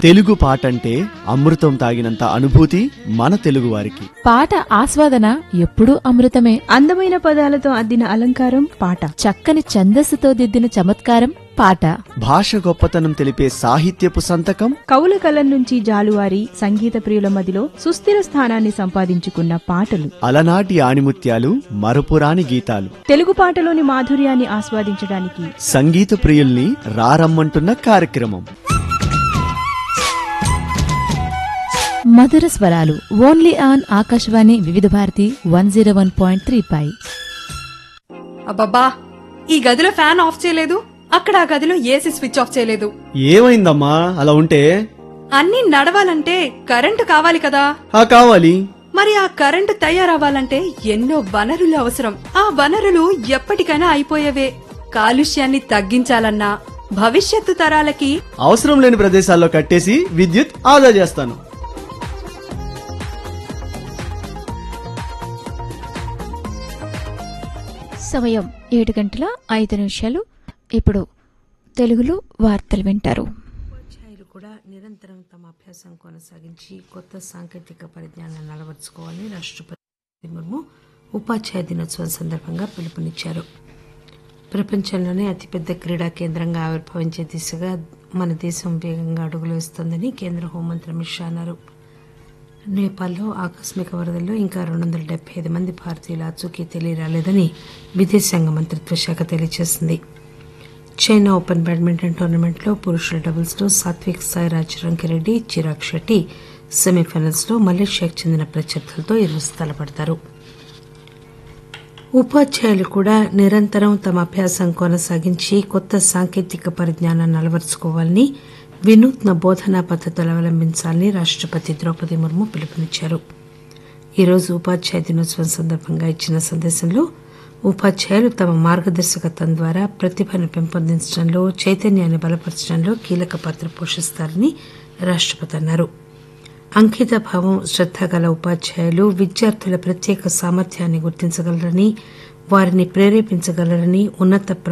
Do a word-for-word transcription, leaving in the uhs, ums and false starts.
తెలుగు పాటంటే అమృతం తాగినంత అనుభూతి మన తెలుగువారికి. పాట ఆస్వాదన ఎప్పుడూ అమృతమే. అందమైన పదాలతో అద్దిన అలంకారం పాట, చక్కని ఛందస్సుతో దిద్దిన చమత్కారం పాట. భాష గొప్పతనం తెలిపే సాహిత్యపు సంతకం కవుల కలం నుంచి జాలువారి సంగీత ప్రియుల మదిలో సుస్థిర స్థానాన్ని సంపాదించుకున్న పాటలు, అలనాటి ఆణిముత్యాలు, మరపురాని గీతాలు. తెలుగు పాటలోని మాధుర్యాన్ని ఆస్వాదించడానికి సంగీత ప్రియుల్ని రారమ్మంటున్న కార్యక్రమం మధుర స్వరాలు ఓన్లీ ఆన్ ఆకాశవాణి వివిధ Bharati one zero one point three pi. అబ్బబ్బా, ఈ గదిలో ఫ్యాన్ ఆఫ్ చేయలేదు, అక్కడ ఆ గదిలో ఏసీ స్విచ్ ఆఫ్ చేయలేదు. ఏమైందమ్మా అలా ఉంటే? అన్నీ నడవాలంటే కరెంటు కావాలి కదా. ఆ కావాలి. మరి ఆ కరెంటు తయారవ్వాలంటే ఎన్నో వనరులు అవసరం. ఆ వనరులు ఎప్పటికైనా అయిపోయేవే. కాలుష్యాన్ని తగ్గించాలన్నా, భవిష్యత్తు తరాలకి అవసరం లేని ప్రదేశాల్లో కట్టేసి విద్యుత్ ఆదా చేస్తాను. సమయం ఏడు గంటల ఐదు నిమిషాలు. ఇప్పుడు తెలుగులో వార్తలు వింటారు. ఉపాధ్యాయులు కూడా నిరంతరం తమ అభ్యాసం కొనసాగించి కొత్త సాంకేతిక పరిజ్ఞానాన్ని అలవర్చుకోవాలని రాష్ట్రపతి ముర్ము ఉపాధ్యాయ దినోత్సవం సందర్భంగా పిలుపునిచ్చారు. ప్రపంచంలోనే అతిపెద్ద క్రీడా కేంద్రంగా ఆవిర్భవించే దిశగా మన దేశం వేగంగా అడుగులు వేస్తోందని కేంద్ర హోంమంత్రి అమిత్ షా అన్నారు. నేపాల్లో ఆకస్మిక వరదల్లో ఇంకా రెండు వందల డెబ్బై ఐదు మంది భారతీయుల ఆచూకీ తెలియరాలేదని విదేశాంగ మంత్రిత్వ శాఖ తెలియజేసింది. చైనా ఓపెన్ బ్యాడ్మింటన్ టోర్నమెంట్లో పురుషుల డబుల్స్లో సాత్విక్ సాయిరాజ్ రంకిరెడ్డి, చిరాగ్ షెట్టి సెమీఫైనల్స్లో మలేషియాకు చెందిన ప్రత్యర్థులతో ఈరోజు తలపడతారు. ఉపాధ్యాయులు కూడా నిరంతరం తమ అభ్యాసం కొనసాగించి కొత్త సాంకేతిక పరిజ్ఞానాన్ని అలవరుచుకోవాలని, వినూత్న బోధనా పద్ధతులు అవలంబించాలని రాష్ట్రపతి ద్రౌపది ముర్ము పిలుపునిచ్చారు. ఈరోజు ఉపాధ్యాయ దినోత్సవం సందర్భంగా ఇచ్చిన సందేశంలో ఉపాధ్యాయులు తమ మార్గదర్శకత్వం ద్వారా ప్రతిభను పెంపొందించడంలో, చైతన్యాన్ని బలపరచడంలో కీలక పాత్ర పోషిస్తారని రాష్ట్రపతి అన్నారు. అంకిత భావం, శ్రద్ధ గల ఉపాధ్యాయులు విద్యార్థుల ప్రత్యేక సామర్థ్యాన్ని గుర్తించగలరని, వారిని ప్రేరేపించగలరని ఉన్నత